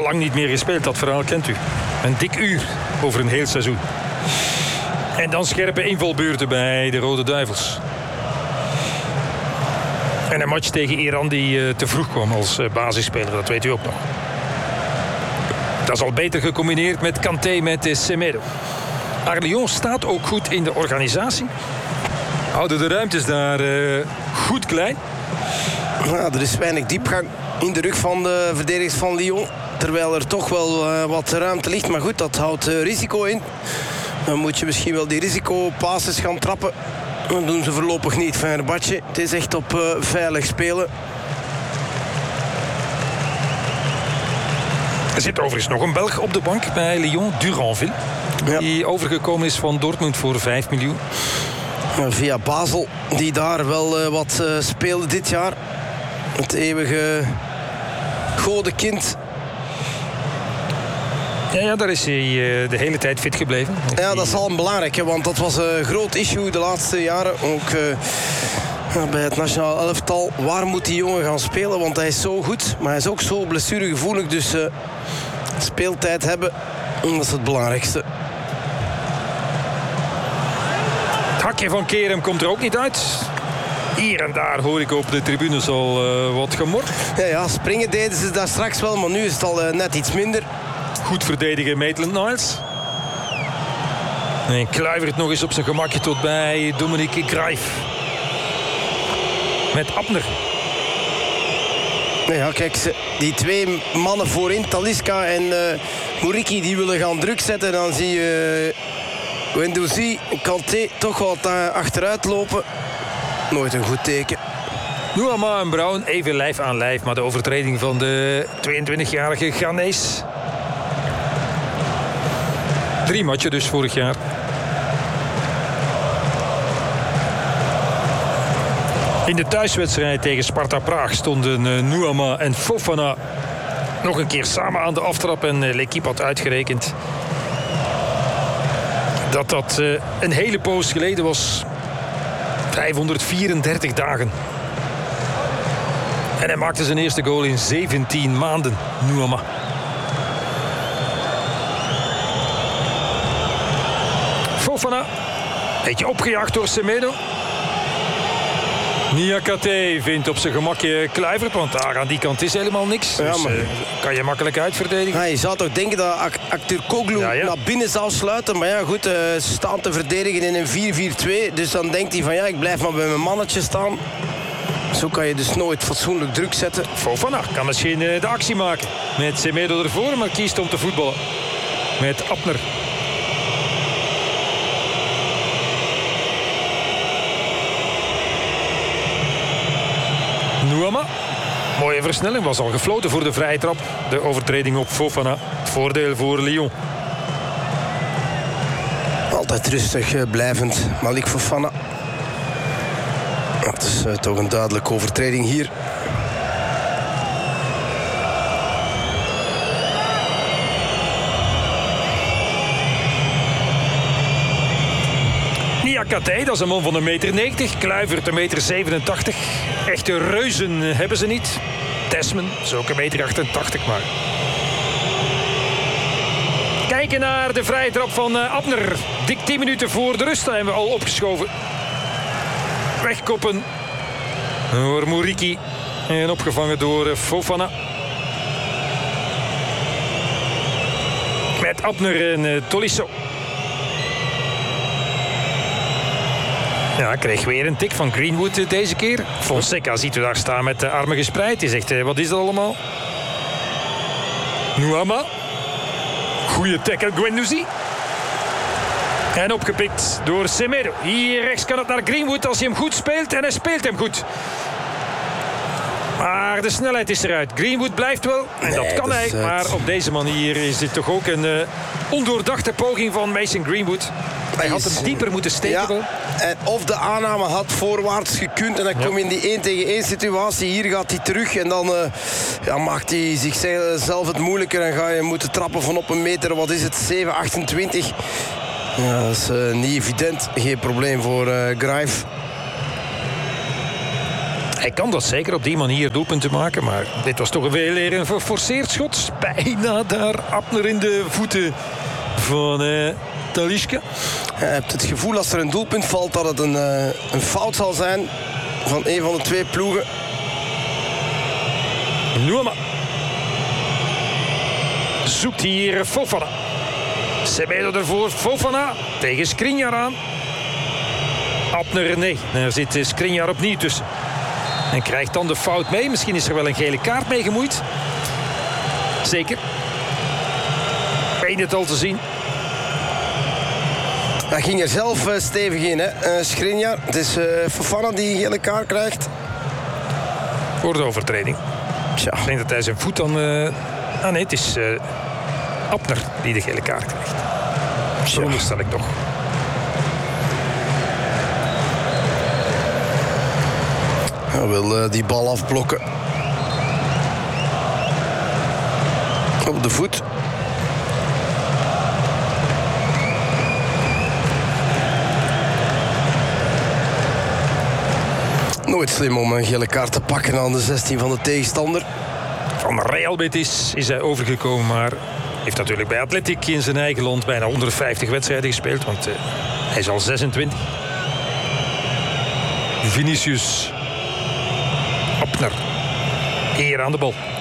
lang niet meer gespeeld, dat verhaal kent u. Een dik uur over een heel seizoen. En dan scherpe invalbeurten bij de Rode Duivels. En een match tegen Iran die te vroeg kwam als basisspeler, dat weet u ook nog. Dat is al beter gecombineerd met Kanté, met Semedo. Maar Lyon staat ook goed in de organisatie. Houden de ruimtes daar goed klein. Ja, er is weinig diepgang in de rug van de verdedigers van Lyon. Terwijl er toch wel wat ruimte ligt. Maar goed, dat houdt risico in. Dan moet je misschien wel die risicopasses gaan trappen. Dat doen ze voorlopig niet. Fenerbahçe, het is echt op veilig spelen. Er zit overigens nog een Belg op de bank bij Lyon, Duranville. Ja. Die overgekomen is van Dortmund voor 5 miljoen. Via Basel, die daar wel wat speelde dit jaar. Het eeuwige godenkind. Ja, daar is hij de hele tijd fit gebleven. Ja, dat is al een belangrijke, want dat was een groot issue de laatste jaren. Ook bij het nationaal elftal. Waar moet die jongen gaan spelen? Want hij is zo goed, maar hij is ook zo blessuregevoelig. Dus speeltijd hebben, dat is het belangrijkste. Het hakje van Kerem komt er ook niet uit. Hier en daar hoor ik op de tribunes al wat gemor. Ja, springen deden ze daar straks wel, maar nu is het al net iets minder. Goed verdedigen Maitland-Niles. En Kluivert nog eens op zijn gemakje tot bij Dominique Graif. Met Abner. Ja, kijk, die twee mannen voorin, Talisca en Mouriki, die willen gaan druk zetten. Dan zie je Guendouzi, Kanté toch wat achteruit lopen. Nooit een goed teken. Nuama en Brown even lijf aan lijf, maar de overtreding van de 22-jarige Ghanese. 3 matchen dus vorig jaar. In de thuiswedstrijd tegen Sparta Praag stonden Nuama en Fofana nog een keer samen aan de aftrap. En L'Équipe had uitgerekend dat een hele poos geleden was. 534 dagen. En hij maakte zijn eerste goal in 17 maanden, Nuama. Fofana, beetje opgejaagd door Semedo. Niakate vindt op zijn gemakje Kluivert, want daar aan die kant is helemaal niks. Ja, dus kan je makkelijk uitverdedigen. Ja, je zou toch denken dat Aktürkoğlu naar binnen zou sluiten. Maar ja, goed, ze staan te verdedigen in een 4-4-2. Dus dan denkt hij van ja, ik blijf maar bij mijn mannetje staan. Zo kan je dus nooit fatsoenlijk druk zetten. Fofana kan misschien de actie maken met Semedo ervoor, maar kiest om te voetballen met Abner. Nuama. Mooie versnelling, was al gefloten voor de vrije trap. De overtreding op Fofana. Voordeel voor Lyon. Altijd rustig blijvend, Malik Fofana. Dat is toch een duidelijke overtreding hier. Niakate, dat is een man van 1,90 meter. Kluivert 1,87 meter. Echte reuzen hebben ze niet. Desmond is ook 1,88 meter, maar... Kijken naar de vrije trap van Abner. Dik 10 minuten voor de rust zijn we al opgeschoven. Wegkoppen door Mouriki. En opgevangen door Fofana. Met Abner en Tolisso. Ja, kreeg weer een tik van Greenwood deze keer. Fonseca ziet u daar staan met de armen gespreid. Hij zegt, wat is dat allemaal? Nuama. Goeie tackle, Guendouzi. En opgepikt door Semedo. Hier rechts kan het naar Greenwood als hij hem goed speelt. En hij speelt hem goed. Maar de snelheid is eruit. Greenwood blijft wel. En dat kan hij. Maar op deze manier is dit toch ook een ondoordachte poging van Mason Greenwood. Hij had hem dieper moeten steken. Ja, en of de aanname had voorwaarts gekund. En dan kom je in die 1-tegen-1 situatie. Hier gaat hij terug. En dan maakt hij zichzelf het moeilijker. En ga je moeten trappen van op een meter. Wat is het? 7,28. Ja, dat is niet evident. Geen probleem voor Graif. Hij kan dat zeker op die manier doelpunten maken. Maar dit was toch een veel eer een geforceerd schot. Bijna daar Abner in de voeten van Talisca. Je hebt het gevoel als er een doelpunt valt dat het een fout zal zijn van een van de twee ploegen. Nuama zoekt hier Fofana. Semedo ervoor, Fofana tegen Skriniar aan. Abner, nee, daar zit Skriniar opnieuw tussen. En krijgt dan de fout mee. Misschien is er wel een gele kaart mee gemoeid. Zeker. Eén het al te zien. Hij ging er zelf stevig in, hè, Skriniar. Het is Fofana die een gele kaart krijgt. Voor de overtreding. Tja. Ik denk dat hij zijn voet dan... nee, het is Abner die de gele kaart krijgt. Veronderstel ik toch. Hij wil die bal afblokken. Op de voet. Nooit slim om een gele kaart te pakken aan de 16 van de tegenstander. Van Real Betis is hij overgekomen, maar heeft natuurlijk bij Athletic in zijn eigen land bijna 150 wedstrijden gespeeld, want hij is al 26. Vinicius Abner hier aan de bal.